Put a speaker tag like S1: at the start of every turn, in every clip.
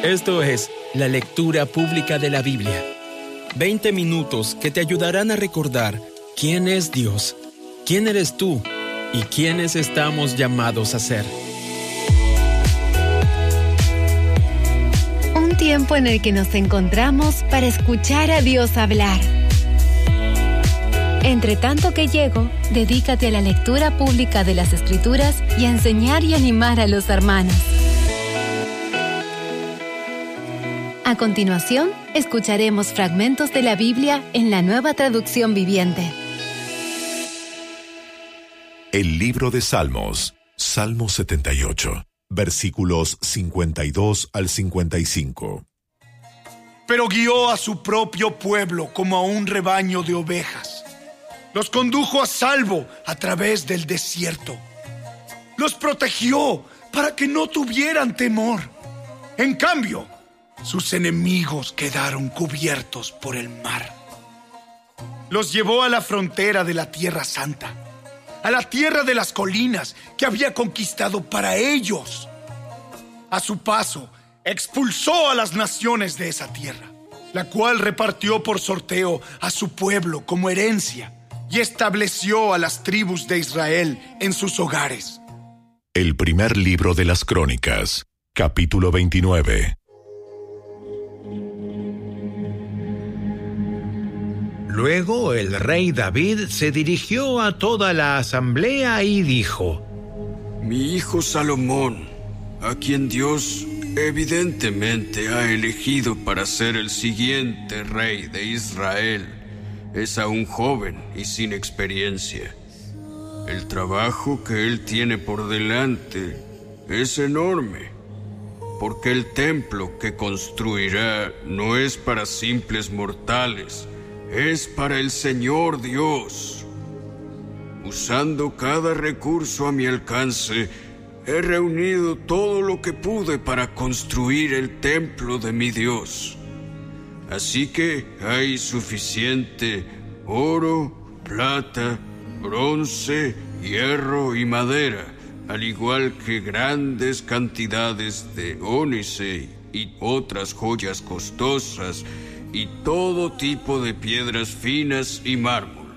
S1: Esto es la lectura pública de la Biblia. 20 minutos que te ayudarán a recordar quién es Dios, quién eres tú y quiénes estamos llamados a ser.
S2: Un tiempo en el que nos encontramos para escuchar a Dios hablar. Entre tanto que llego, dedícate a la lectura pública de las Escrituras y a enseñar y animar a los hermanos. A continuación, escucharemos fragmentos de la Biblia en la Nueva Traducción Viviente.
S3: El libro de Salmos, Salmo 78, versículos 52 al 55.
S4: Pero guió a su propio pueblo como a un rebaño de ovejas. Los condujo a salvo a través del desierto. Los protegió para que no tuvieran temor. En cambio, sus enemigos quedaron cubiertos por el mar. Los llevó a la frontera de la Tierra Santa, a la tierra de las colinas que había conquistado para ellos. A su paso, expulsó a las naciones de esa tierra, la cual repartió por sorteo a su pueblo como herencia y estableció a las tribus de Israel en sus hogares.
S3: El primer libro de las Crónicas, capítulo 29.
S5: Luego el rey David se dirigió a toda la asamblea y dijo:
S6: Mi hijo Salomón, a quien Dios evidentemente ha elegido para ser el siguiente rey de Israel, es aún joven y sin experiencia. El trabajo que él tiene por delante es enorme, porque el templo que construirá no es para simples mortales, es para el Señor Dios. Usando cada recurso a mi alcance, he reunido todo lo que pude para construir el templo de mi Dios. Así que hay suficiente oro, plata, bronce, hierro y madera, al igual que grandes cantidades de ónice y otras joyas costosas, y todo tipo de piedras finas y mármol.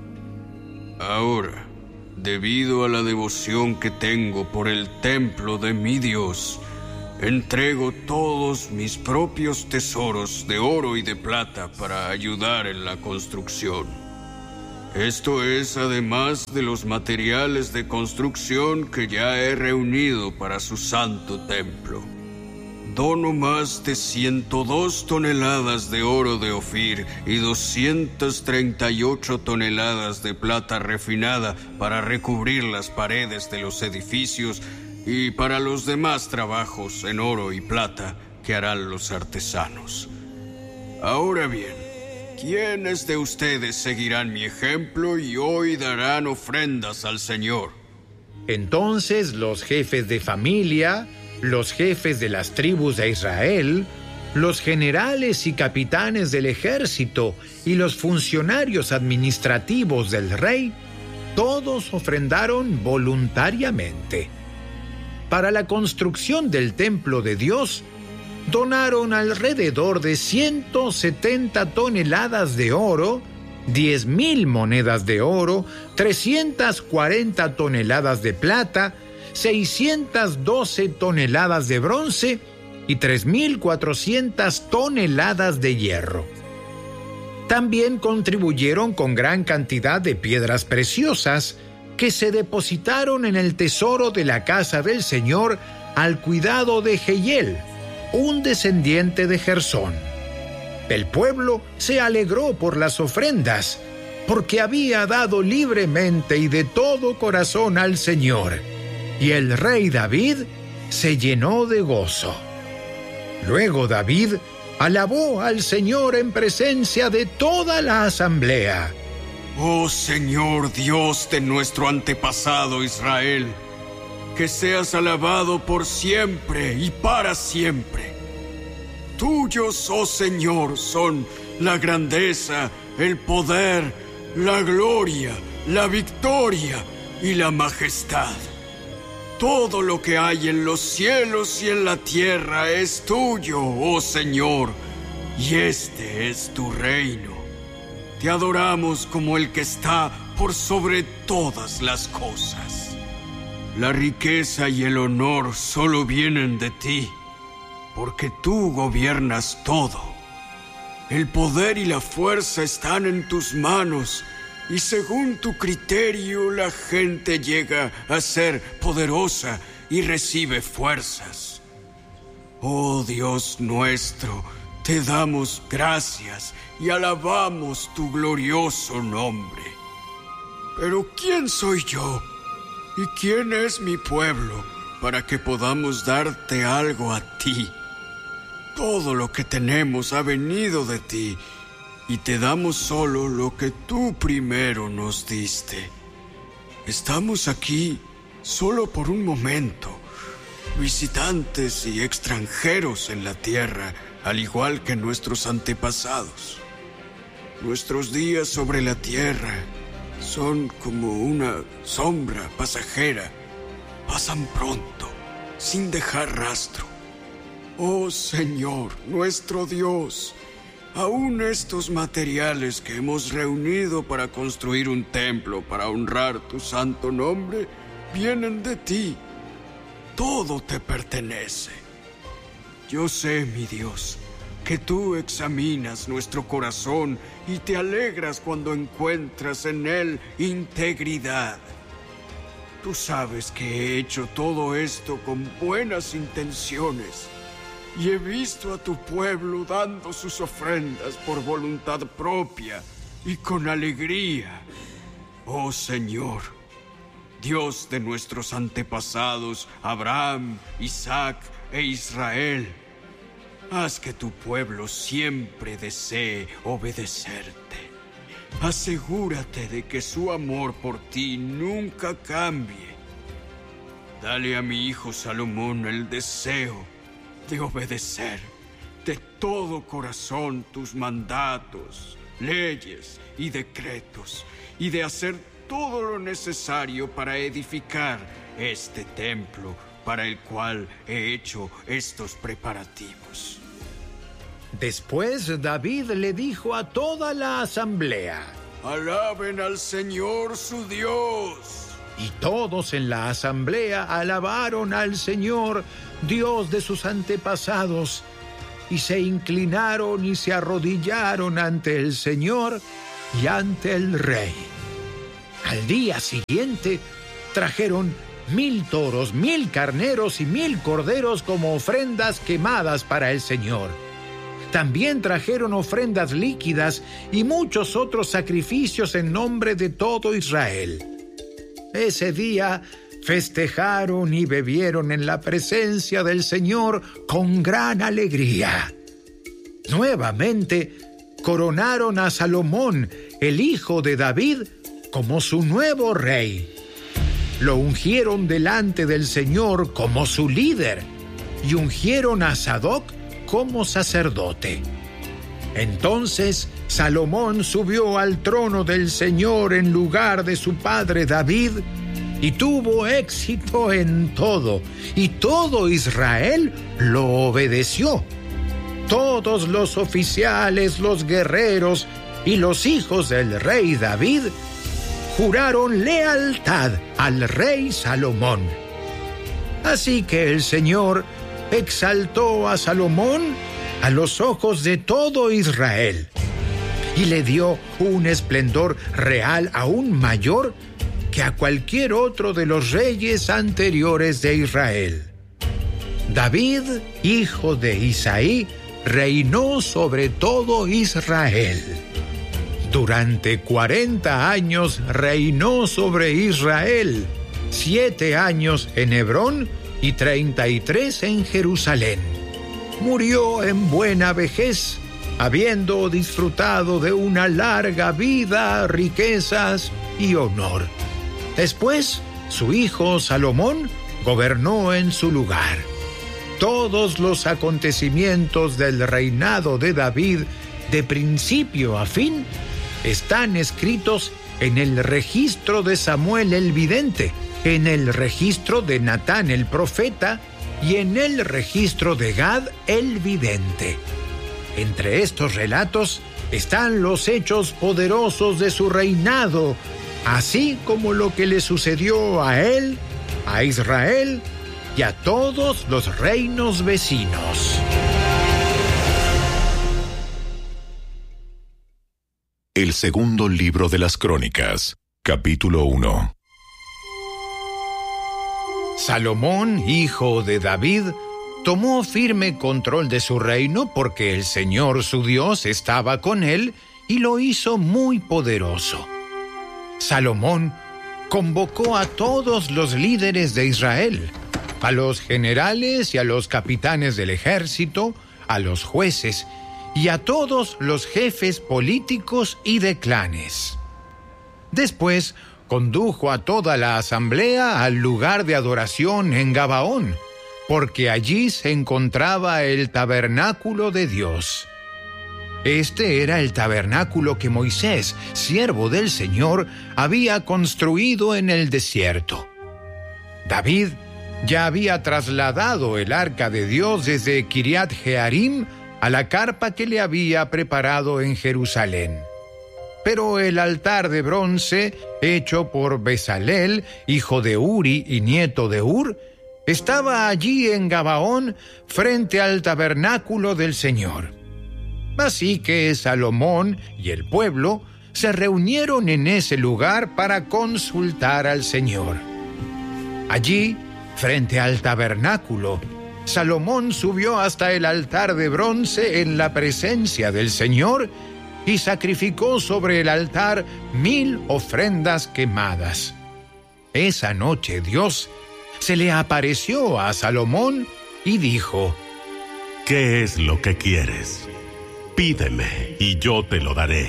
S6: Ahora, debido a la devoción que tengo por el templo de mi Dios, entrego todos mis propios tesoros de oro y de plata para ayudar en la construcción. Esto es además de los materiales de construcción que ya he reunido para su santo templo. Dono más de 102 toneladas de oro de Ofir y 238 toneladas de plata refinada para recubrir las paredes de los edificios y para los demás trabajos en oro y plata que harán los artesanos. Ahora bien, ¿quiénes de ustedes seguirán mi ejemplo y hoy darán ofrendas al Señor?
S5: Entonces los jefes de familia, los jefes de las tribus de Israel, los generales y capitanes del ejército y los funcionarios administrativos del rey, todos ofrendaron voluntariamente. Para la construcción del templo de Dios, donaron alrededor de 170 toneladas de oro, 10,000 monedas de oro, 340 toneladas de plata, 612 toneladas de bronce y 3,400 toneladas de hierro. También contribuyeron con gran cantidad de piedras preciosas que se depositaron en el tesoro de la casa del Señor al cuidado de Jehiel, un descendiente de Gersón. El pueblo se alegró por las ofrendas, porque había dado libremente y de todo corazón al Señor. Y el rey David se llenó de gozo. Luego David alabó al Señor en presencia de toda la asamblea.
S6: Oh Señor Dios de nuestro antepasado Israel, que seas alabado por siempre y para siempre. Tuyos, oh Señor, son la grandeza, el poder, la gloria, la victoria y la majestad. Todo lo que hay en los cielos y en la tierra es tuyo, oh Señor, y este es tu reino. Te adoramos como el que está por sobre todas las cosas. La riqueza y el honor solo vienen de ti, porque tú gobiernas todo. El poder y la fuerza están en tus manos, y según tu criterio la gente llega a ser poderosa y recibe fuerzas. Oh Dios nuestro, te damos gracias y alabamos tu glorioso nombre. Pero ¿quién soy yo? ¿Y quién es mi pueblo para que podamos darte algo a ti? Todo lo que tenemos ha venido de ti, y te damos solo lo que tú primero nos diste. Estamos aquí solo por un momento, visitantes y extranjeros en la tierra, al igual que nuestros antepasados. Nuestros días sobre la tierra son como una sombra pasajera. Pasan pronto, sin dejar rastro. Oh Señor, nuestro Dios, aún estos materiales que hemos reunido para construir un templo para honrar tu santo nombre vienen de ti. Todo te pertenece. Yo sé, mi Dios, que tú examinas nuestro corazón y te alegras cuando encuentras en él integridad. Tú sabes que he hecho todo esto con buenas intenciones y he visto a tu pueblo dando sus ofrendas por voluntad propia y con alegría. Oh Señor, Dios de nuestros antepasados, Abraham, Isaac e Israel, haz que tu pueblo siempre desee obedecerte. Asegúrate de que su amor por ti nunca cambie. Dale a mi hijo Salomón el deseo de obedecer de todo corazón tus mandatos, leyes y decretos, y de hacer todo lo necesario para edificar este templo para el cual he hecho estos preparativos.
S5: Después David le dijo a toda la asamblea:
S6: Alaben al Señor su Dios.
S5: Y todos en la asamblea alabaron al Señor, Dios de sus antepasados, y se inclinaron y se arrodillaron ante el Señor y ante el rey. Al día siguiente trajeron 1000 toros, 1000 carneros y 1000 corderos como ofrendas quemadas para el Señor. También trajeron ofrendas líquidas y muchos otros sacrificios en nombre de todo Israel. Ese día festejaron y bebieron en la presencia del Señor con gran alegría. Nuevamente coronaron a Salomón, el hijo de David, como su nuevo rey. Lo ungieron delante del Señor como su líder y ungieron a Sadoc como sacerdote. Entonces Salomón subió al trono del Señor en lugar de su padre David y tuvo éxito en todo, y todo Israel lo obedeció. Todos los oficiales, los guerreros y los hijos del rey David juraron lealtad al rey Salomón. Así que el Señor exaltó a Salomón a los ojos de todo Israel y le dio un esplendor real aún mayor que a cualquier otro de los reyes anteriores de Israel. David, hijo de Isaí, reinó sobre todo Israel. Durante 40 años reinó sobre Israel, 7 años en Hebrón y 33 en Jerusalén. Murió en buena vejez, habiendo disfrutado de una larga vida, riquezas y honor. Después, su hijo Salomón gobernó en su lugar. Todos los acontecimientos del reinado de David, de principio a fin, están escritos en el registro de Samuel el vidente en el registro de Natán el profeta y en el registro de Gad el vidente. Entre estos relatos están los hechos poderosos de su reinado, así como lo que le sucedió a él, a Israel y a todos los reinos vecinos.
S3: El segundo libro de las Crónicas, capítulo 1.
S5: Salomón, hijo de David, tomó firme control de su reino porque el Señor su Dios estaba con él y lo hizo muy poderoso. Salomón convocó a todos los líderes de Israel, a los generales y a los capitanes del ejército, a los jueces y a todos los jefes políticos y de clanes. Después condujo a toda la asamblea al lugar de adoración en Gabaón, porque allí se encontraba el tabernáculo de Dios. Este era el tabernáculo que Moisés, siervo del Señor, había construido en el desierto. David ya había trasladado el arca de Dios desde Kiriat Jearim a la carpa que le había preparado en Jerusalén. Pero el altar de bronce, hecho por Bezalel, hijo de Uri y nieto de Ur, estaba allí en Gabaón frente al tabernáculo del Señor. Así que Salomón y el pueblo se reunieron en ese lugar para consultar al Señor. Allí, frente al tabernáculo, Salomón subió hasta el altar de bronce en la presencia del Señor y sacrificó sobre el altar 1000 ofrendas quemadas. Esa noche Dios se le apareció a Salomón y dijo:
S7: ¿Qué es lo que quieres? Pídeme y yo te lo daré.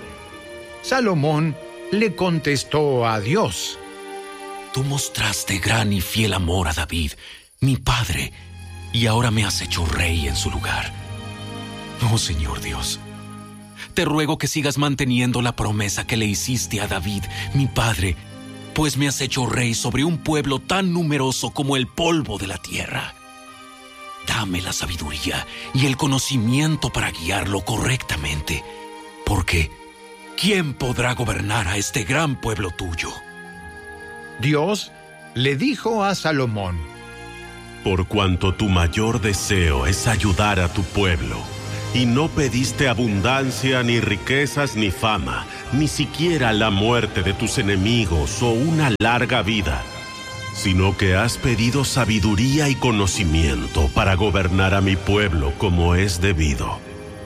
S5: Salomón le contestó a Dios:
S8: Tú mostraste gran y fiel amor a David, mi padre, y ahora me has hecho rey en su lugar. Oh, Señor Dios, te ruego que sigas manteniendo la promesa que le hiciste a David, mi padre, pues me has hecho rey sobre un pueblo tan numeroso como el polvo de la tierra. Dame la sabiduría y el conocimiento para guiarlo correctamente, porque ¿quién podrá gobernar a este gran pueblo tuyo?
S5: Dios le dijo a Salomón:
S7: Por cuanto tu mayor deseo es ayudar a tu pueblo, y no pediste abundancia, ni riquezas, ni fama, ni siquiera la muerte de tus enemigos o una larga vida, sino que has pedido sabiduría y conocimiento para gobernar a mi pueblo como es debido.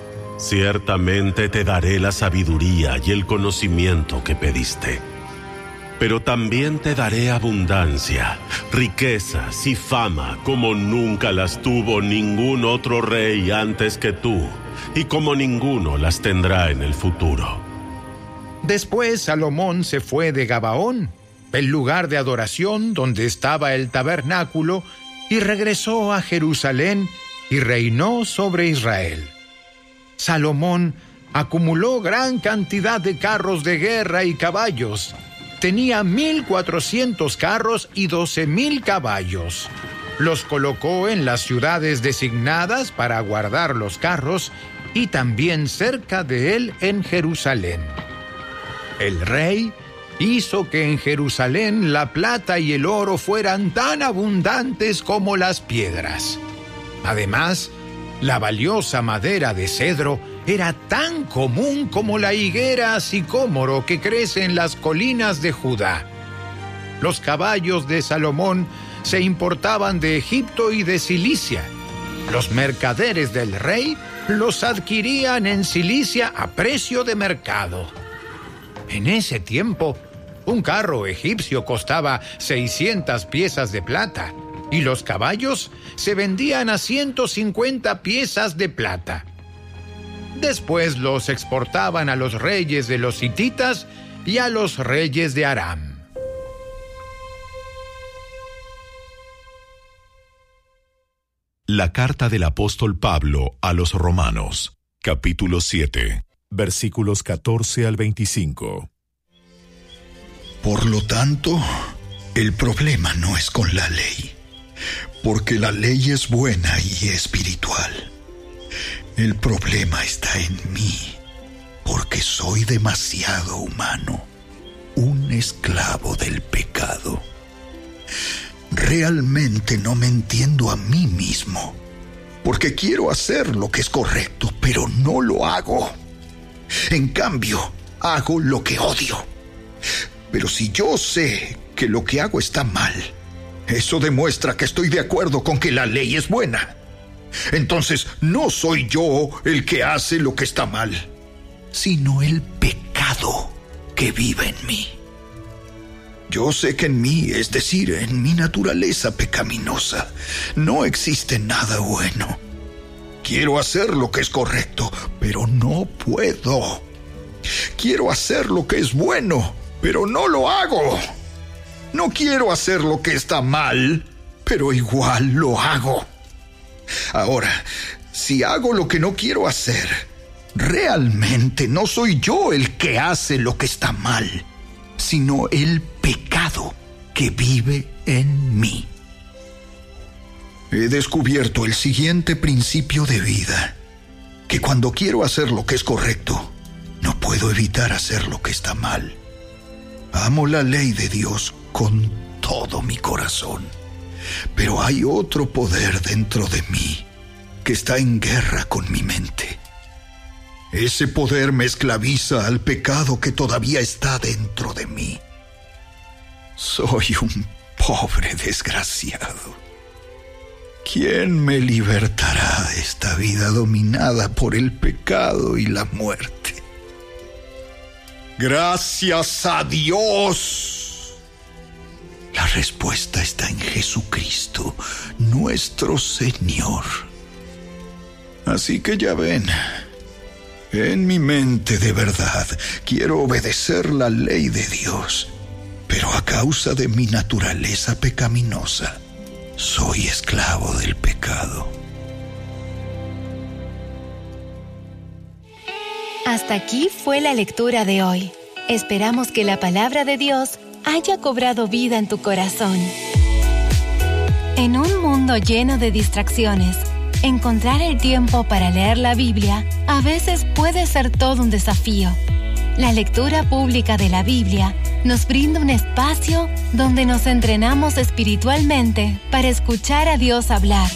S7: Ciertamente te daré la sabiduría y el conocimiento que pediste. Pero también te daré abundancia, riquezas y fama como nunca las tuvo ningún otro rey antes que tú, y como ninguno las tendrá en el futuro.
S5: Después Salomón se fue de Gabaón, el lugar de adoración donde estaba el tabernáculo, y regresó a Jerusalén y reinó sobre Israel. Salomón acumuló gran cantidad de carros de guerra y caballos. Tenía 1,400 carros y 12,000 caballos. Los colocó en las ciudades designadas para guardar los carros y también cerca de él en Jerusalén. El rey hizo que en Jerusalén la plata y el oro fueran tan abundantes como las piedras. Además, la valiosa madera de cedro era tan común como la higuera sicómoro que crece en las colinas de Judá. Los caballos de Salomón se importaban de Egipto y de Cilicia. Los mercaderes del rey los adquirían en Cilicia a precio de mercado. En ese tiempo, un carro egipcio costaba 600 piezas de plata y los caballos se vendían a 150 piezas de plata. Después los exportaban a los reyes de los hititas y a los reyes de Aram.
S3: La carta del apóstol Pablo a los Romanos, capítulo 7, versículos 14 al 25.
S4: Por lo tanto,
S9: El problema no es con la ley, porque la ley es buena y espiritual. El problema está en mí, porque soy demasiado humano, un esclavo del pecado. Realmente no me entiendo a mí mismo, porque quiero hacer lo que es correcto, pero no lo hago. En cambio, hago lo que odio. Pero si yo sé que lo que hago está mal, eso demuestra que estoy de acuerdo con que la ley es buena. Entonces, no soy yo el que hace lo que está mal, sino el pecado que vive en mí. Yo sé que en mí, es decir, en mi naturaleza pecaminosa, no existe nada bueno. Quiero hacer lo que es correcto, pero no puedo. Quiero hacer lo que es bueno, pero no lo hago. No quiero hacer lo que está mal, pero igual lo hago. Ahora, si hago lo que no quiero hacer, realmente no soy yo el que hace lo que está mal, sino el pecado que vive en mí. He descubierto el siguiente principio de vida, que cuando quiero hacer lo que es correcto, no puedo evitar hacer lo que está mal. Amo la ley de Dios con todo mi corazón, pero hay otro poder dentro de mí que está en guerra con mi mente. Ese poder me esclaviza al pecado que todavía está dentro de mí. Soy un pobre desgraciado. ¿Quién me libertará de esta vida dominada por el pecado y la muerte? ¡Gracias a Dios! La respuesta está en Jesucristo, nuestro Señor. Así que ya ven, en mi mente de verdad quiero obedecer la ley de Dios, pero a causa de mi naturaleza pecaminosa, soy esclavo del pecado.
S2: Hasta aquí fue la lectura de hoy. Esperamos que la palabra de Dios haya cobrado vida en tu corazón. En un mundo lleno de distracciones, encontrar el tiempo para leer la Biblia a veces puede ser todo un desafío. La lectura pública de la Biblia nos brinda un espacio donde nos entrenamos espiritualmente para escuchar a Dios hablar.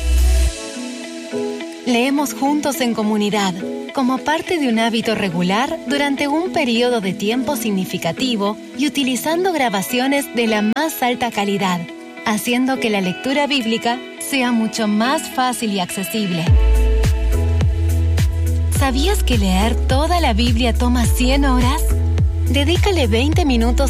S2: Leemos juntos en comunidad, como parte de un hábito regular durante un periodo de tiempo significativo y utilizando grabaciones de la más alta calidad, haciendo que la lectura bíblica sea mucho más fácil y accesible. ¿Sabías que leer toda la Biblia toma 100 horas? Dedícale 20 minutos